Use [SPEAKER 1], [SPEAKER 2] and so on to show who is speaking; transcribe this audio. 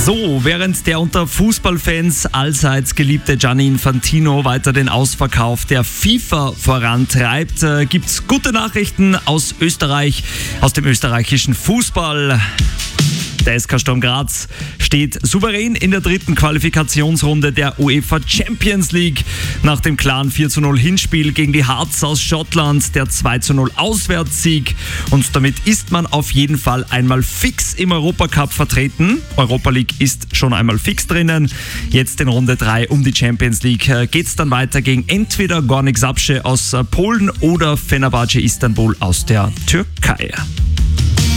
[SPEAKER 1] So, während der unter Fußballfans allseits geliebte Gianni Infantino weiter den Ausverkauf der FIFA vorantreibt, gibt's gute Nachrichten aus Österreich, aus dem österreichischen Fußball. Der SK Sturm Graz steht souverän in der dritten Qualifikationsrunde der UEFA Champions League. Nach dem klaren 4:0 Hinspiel gegen die Hearts aus Schottland, der 2:0 Auswärtssieg. Und damit ist man auf jeden Fall einmal fix im Europacup vertreten. Europa League ist schon einmal fix drinnen. Jetzt in Runde 3 um die Champions League geht's dann weiter gegen entweder Gornik Zabrze aus Polen oder Fenerbahce Istanbul aus der Türkei.